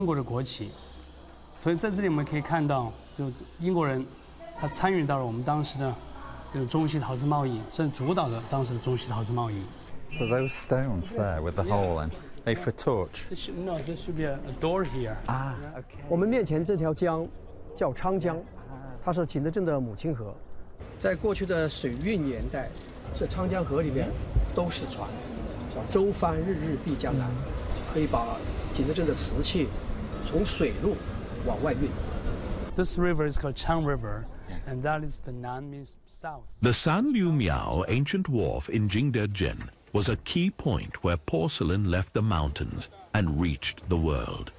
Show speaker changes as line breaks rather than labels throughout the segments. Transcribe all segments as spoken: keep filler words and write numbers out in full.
英国的国旗，所以在这里我们可以看到，就英国人他参与到了我们当时的这个中西陶瓷贸易，甚至主导了当时的中西陶瓷贸易。
So those stones there with the hole in, they for torch.
This should, no, there should be a, a door here.
Ah, okay.
我们面前这条江叫昌江，它是景德镇的母亲河。在过去的水运年代，这昌江河里面都是船，叫舟帆日日碧江南，可以把景德镇的瓷器从水路往外运。
This river is called Chang River, and that is the Nan means south.
The San Liu Miao ancient wharf in Jingdezhen was a key point where porcelain left the mountains and reached the world.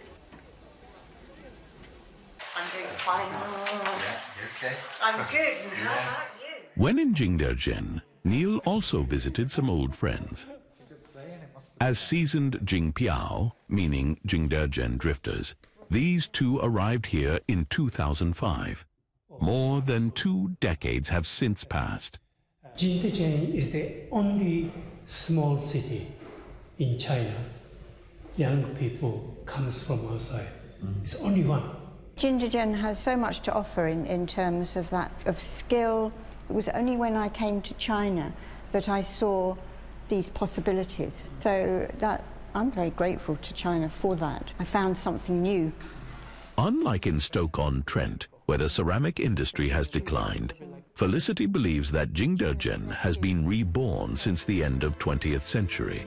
I'm doing fine. Okay. I'm good. How about you?
When in Jingdezhen, Neil also visited some old friends. As seasoned Jingpiao, meaning Jingdezhen drifters, these two arrived here in two thousand five. More than two decades have since passed.
Jingdezhen is the only small city in China. Young people comes from outside. Mm. It's only one.
Jingdezhen has so much to offer in, in terms of that, of skill. It was only when I came to China that I saw these possibilities. So that I'm very grateful to China for that. I found something new.
Unlike in Stoke-on-Trent, where the ceramic industry has declined, Felicity believes that Jingdezhen has been reborn since the end of twentieth century.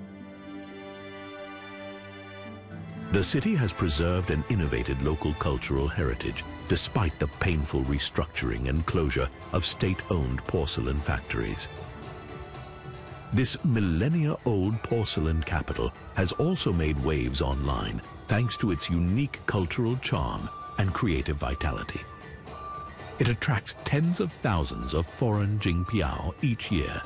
The city has preserved and innovated local cultural heritage, despite the painful restructuring and closure of state-owned porcelain factories. This millennia-old porcelain capital has also made waves online, thanks to its unique cultural charm and creative vitality. It attracts tens of thousands of foreign Jingpiao each year.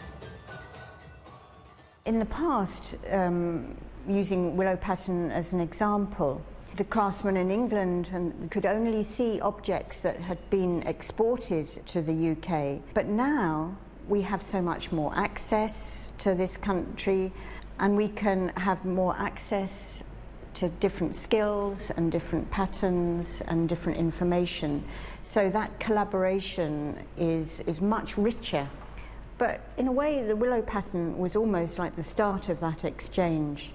In the past, um, using willow pattern as an example, the craftsmen in England and could only see objects that had been exported to the U K. But now we have so much more access to this country, and we can have more access to different skills and different patterns and different information. So that collaboration is, is much richer. But in a way, the willow pattern was almost like the start of that exchange.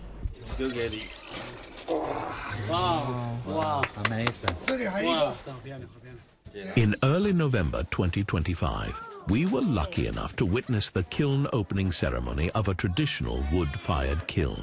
Wow, wow.
Amazing.
Wow.
In early November twenty twenty-five, we were lucky enough to witness the kiln opening ceremony of a traditional wood-fired kiln.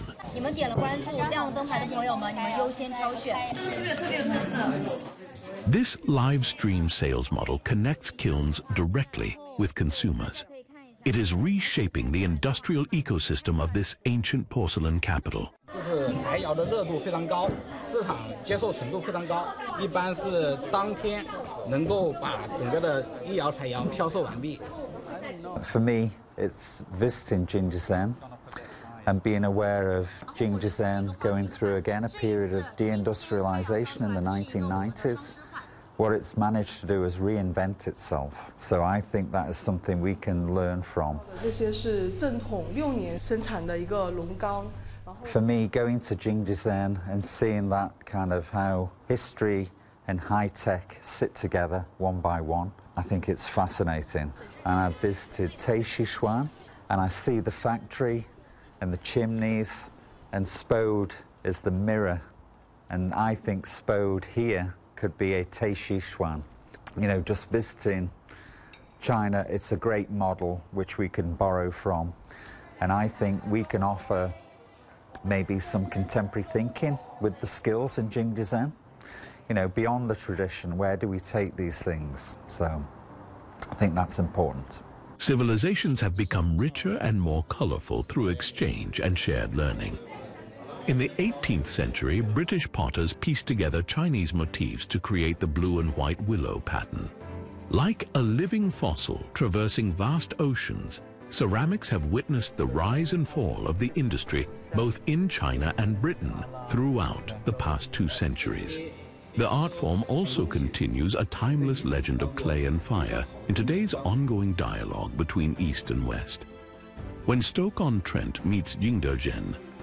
This live stream sales model connects kilns directly with consumers. It is reshaping the industrial ecosystem of this ancient porcelain capital.
就是柴窑的热度非常高，市场接受程度非常高，一般是当天能够把整个的一窑柴窑销售完毕。
For me, it's visiting Jingdezhen and being aware of Jingdezhen going through again a period of deindustrialization in the nineteen nineties. What it's managed to do is reinvent itself. So I think that is something we can learn from.
这些是正统六年生产的一个龙缸。
For me, going to Jingdezhen and seeing that kind of how history and high-tech sit together one by one, I think it's fascinating. And I've visited Taishixuan, and I see the factory and the chimneys, and Spode is the mirror. And I think Spode here could be a Taishixuan. You know, just visiting China, it's a great model which we can borrow from. And I think we can offer maybe some contemporary thinking with the skills in Jingdezhen. You know, beyond the tradition, where do we take these things? So I think that's important.
Civilizations have become richer and more colorful through exchange and shared learning. In the eighteenth century, British potters pieced together Chinese motifs to create the blue and white willow pattern. Like a living fossil traversing vast oceans, ceramics have witnessed the rise and fall of the industry both in China and Britain throughout the past two centuries. The art form also continues a timeless legend of clay and fire in today's ongoing dialogue between East and West. When Stoke-on-Trent meets Jingdezhen,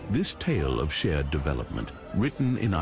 This tale of shared development, written in